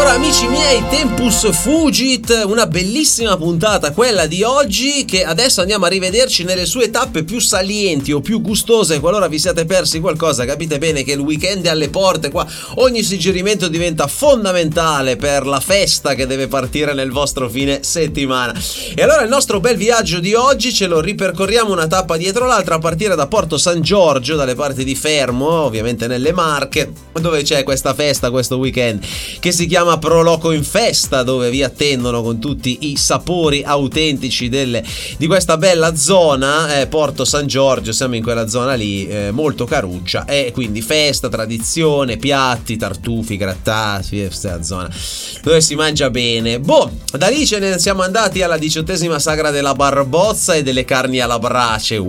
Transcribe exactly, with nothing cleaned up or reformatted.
allora amici miei, tempus fugit, una bellissima puntata quella di oggi, che adesso andiamo a rivederci nelle sue tappe più salienti o più gustose. Qualora vi siate persi qualcosa, capite bene che il weekend è alle porte, qua ogni suggerimento diventa fondamentale per la festa che deve partire nel vostro fine settimana. E allora il nostro bel viaggio di oggi ce lo ripercorriamo una tappa dietro l'altra, a partire da Porto San Giorgio, dalle parti di Fermo, ovviamente nelle Marche, dove c'è questa festa questo weekend che si chiama Proloco in Festa, dove vi attendono con tutti i sapori autentici delle, di questa bella zona, eh, Porto San Giorgio, siamo in quella zona lì, eh, molto caruccia, e quindi festa, tradizione, piatti, tartufi, grattati, questa zona dove si mangia bene. Boh, da lì ce ne siamo andati alla diciottesima sagra della Barbozza e delle carni alla brace.